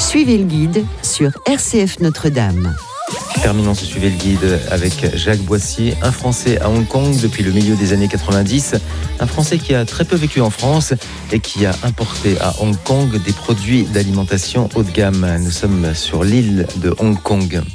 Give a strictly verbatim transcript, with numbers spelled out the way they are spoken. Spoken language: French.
Suivez le guide sur R C F Notre-Dame. Terminons ce Suivez le guide avec Jacques Boissier, un Français à Hong Kong depuis le milieu des années quatre-vingt-dix. Un Français qui a très peu vécu en France et qui a importé à Hong Kong des produits d'alimentation haut de gamme. Nous sommes sur l'île de Hong Kong.